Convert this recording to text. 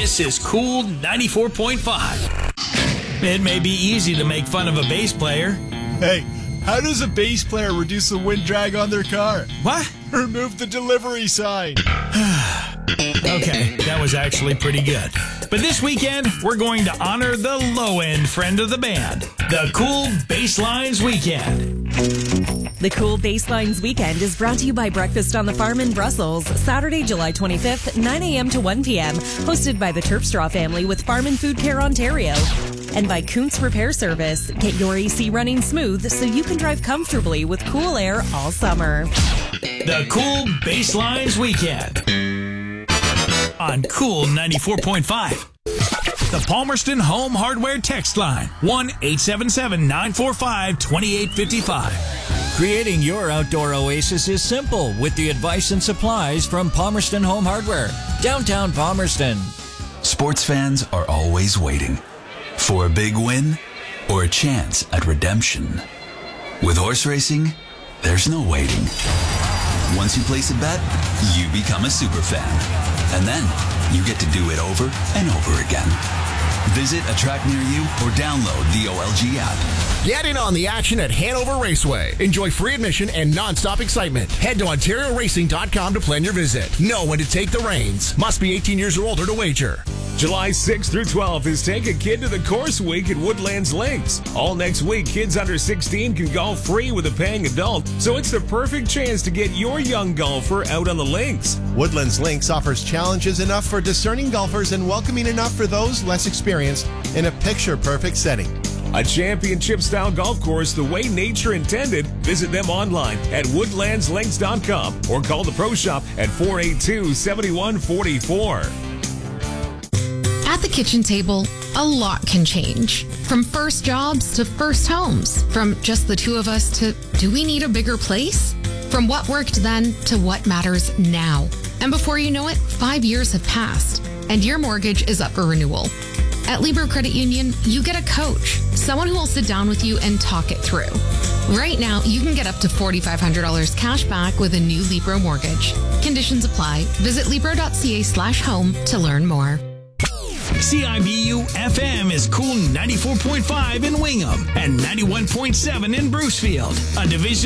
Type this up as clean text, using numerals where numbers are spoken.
This is Cool 94.5. It may be easy to make fun of a bass player. Hey, how does a bass player reduce the wind drag on their car? What? Remove the delivery sign. Okay, that was actually pretty good. But this weekend, we're going to honor the low-end friend of the band, the Cool Basslines Weekend. The Cool Basslines Weekend is brought to you by Breakfast on the Farm in Brussels, Saturday, July 25th, 9 a.m. to 1 p.m., hosted by the Terpstra family with Farm and Food Care Ontario. And by Kuntz Repair Service. Get your AC running smooth so you can drive comfortably with cool air all summer. The Cool Basslines Weekend on Cool 94.5. The Palmerston Home Hardware text line, 1-877-945-2855. Creating your outdoor oasis is simple with the advice and supplies from Palmerston Home Hardware, downtown Palmerston. Sports fans are always waiting for a big win or a chance at redemption. With horse racing, there's no waiting. Once you place a bet, you become a super fan. And then you get to do it over and over again. Visit a track near you or download the OLG app. Get in on the action at Hanover Raceway. Enjoy free admission and non-stop excitement. Head to OntarioRacing.com to plan your visit. Know when to take the reins. Must be 18 years or older to wager. July 6th through 12th is Take a Kid to the Course Week at Woodlands Links. All next week, kids under 16 can golf free with a paying adult, so it's the perfect chance to get your young golfer out on the links. Woodlands Links offers challenges enough for discerning golfers and welcoming enough for those less experienced in a picture-perfect setting. A championship-style golf course the way nature intended. Visit them online at woodlandslinks.com or call the Pro Shop at 482-7144. At the kitchen table, a lot can change. From first jobs to first homes. From just the two of us to, do we need a bigger place? From what worked then to what matters now. And before you know it, 5 years have passed, and your mortgage is up for renewal. At Libro Credit Union, you get a coach, someone who will sit down with you and talk it through. Right now, you can get up to $4,500 cash back with a new Libro mortgage. Conditions apply. Visit Libro.ca/home to learn more. CIBU FM is Cool 94.5 in Wingham and 91.7 in Brucefield, a division